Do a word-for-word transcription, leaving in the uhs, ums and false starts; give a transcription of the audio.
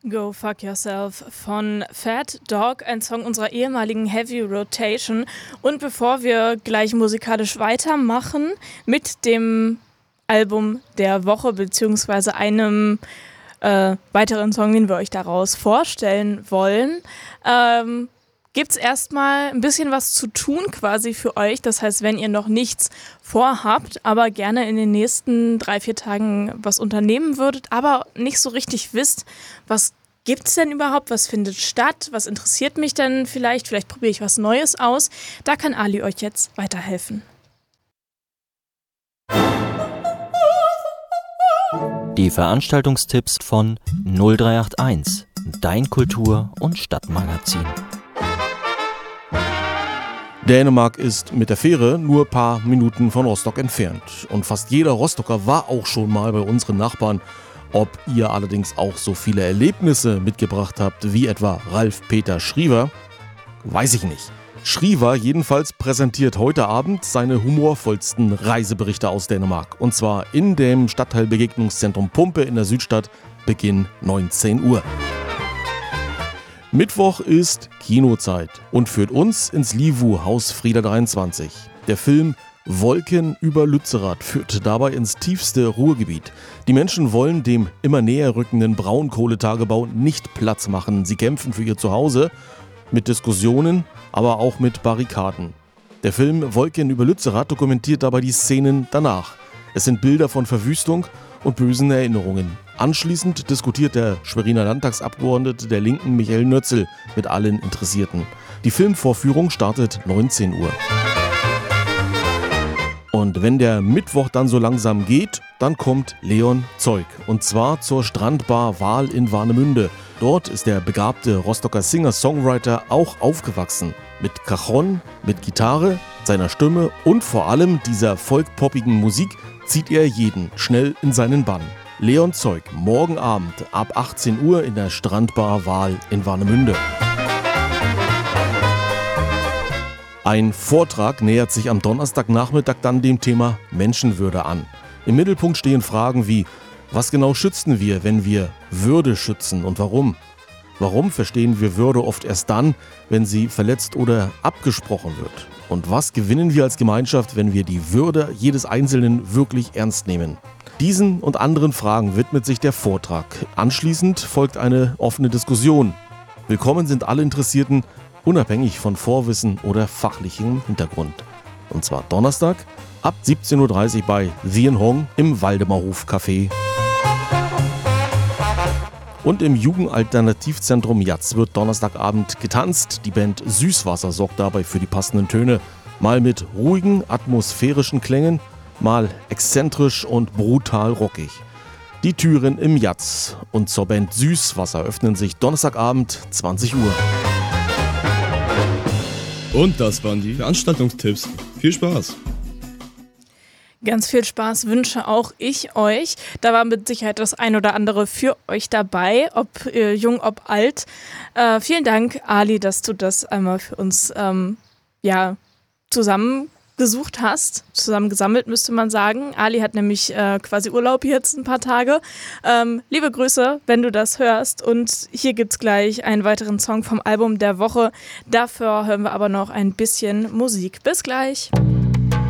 Go Fuck Yourself von Fat Dog, ein Song unserer ehemaligen Heavy Rotation. Und bevor wir gleich musikalisch weitermachen mit dem Album der Woche beziehungsweise einem äh, weiteren Song, den wir euch daraus vorstellen wollen, ähm, gibt es erstmal ein bisschen was zu tun quasi für euch. Das heißt, wenn ihr noch nichts vorhabt, aber gerne in den nächsten drei, vier Tagen was unternehmen würdet, aber nicht so richtig wisst, was gibt es denn überhaupt, was findet statt, was interessiert mich denn vielleicht, vielleicht probiere ich was Neues aus, da kann Ali euch jetzt weiterhelfen. Die Veranstaltungstipps von null drei acht eins, dein Kultur- und Stadtmagazin. Dänemark ist mit der Fähre nur ein paar Minuten von Rostock entfernt. Und fast jeder Rostocker war auch schon mal bei unseren Nachbarn. Ob ihr allerdings auch so viele Erlebnisse mitgebracht habt, wie etwa Ralf-Peter Schriever, weiß ich nicht. Schriever jedenfalls präsentiert heute Abend seine humorvollsten Reiseberichte aus Dänemark. Und zwar in dem Stadtteilbegegnungszentrum Pumpe in der Südstadt, Beginn neunzehn Uhr. Mittwoch ist Kinozeit und führt uns ins Livu Haus Frieda dreiundzwanzig. Der Film Wolken über Lützerath führt dabei ins tiefste Ruhrgebiet. Die Menschen wollen dem immer näher rückenden Braunkohletagebau nicht Platz machen. Sie kämpfen für ihr Zuhause mit Diskussionen, aber auch mit Barrikaden. Der Film Wolken über Lützerath dokumentiert dabei die Szenen danach. Es sind Bilder von Verwüstung und bösen Erinnerungen. Anschließend diskutiert der Schweriner Landtagsabgeordnete der Linken Michael Nötzel mit allen Interessierten. Die Filmvorführung startet neunzehn Uhr. Und wenn der Mittwoch dann so langsam geht, dann kommt Leon Zeug. Und zwar zur Strandbar Wahl in Warnemünde. Dort ist der begabte Rostocker Singer-Songwriter auch aufgewachsen. Mit Cajon, mit Gitarre, seiner Stimme und vor allem dieser folkpoppigen Musik zieht er jeden schnell in seinen Bann. Leon Zeug, morgen Abend ab achtzehn Uhr in der Strandbar Wahl in Warnemünde. Ein Vortrag nähert sich am Donnerstagnachmittag dann dem Thema Menschenwürde an. Im Mittelpunkt stehen Fragen wie: Was genau schützen wir, wenn wir Würde schützen und warum? Warum verstehen wir Würde oft erst dann, wenn sie verletzt oder abgesprochen wird? Und was gewinnen wir als Gemeinschaft, wenn wir die Würde jedes Einzelnen wirklich ernst nehmen? Diesen und anderen Fragen widmet sich der Vortrag. Anschließend folgt eine offene Diskussion. Willkommen sind alle Interessierten, unabhängig von Vorwissen oder fachlichem Hintergrund. Und zwar Donnerstag ab siebzehn Uhr dreißig bei Vien Hong im Waldemarhof Café. Und im Jugendalternativzentrum Jatz wird Donnerstagabend getanzt. Die Band Süßwasser sorgt dabei für die passenden Töne. Mal mit ruhigen, atmosphärischen Klängen, mal exzentrisch und brutal rockig. Die Türen im Jatz und zur Band Süßwasser öffnen sich Donnerstagabend zwanzig Uhr. Und das waren die Veranstaltungstipps. Viel Spaß! Ganz viel Spaß wünsche auch ich euch. Da war mit Sicherheit das ein oder andere für euch dabei, ob äh, jung, ob alt. Äh, vielen Dank, Ali, dass du das einmal für uns ähm, ja, zusammengesucht hast. Zusammen gesammelt, müsste man sagen. Ali hat nämlich äh, quasi Urlaub jetzt ein paar Tage. Ähm, liebe Grüße, wenn du das hörst. Und hier gibt es gleich einen weiteren Song vom Album der Woche. Dafür hören wir aber noch ein bisschen Musik. Bis gleich.